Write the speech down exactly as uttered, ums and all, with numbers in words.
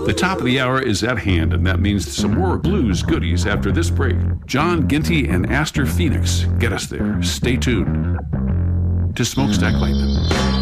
The top of the hour is at hand, and that means some more blues goodies after this break. John Ginty and Astor Phoenix get us there. Stay tuned to Smokestack Lightning.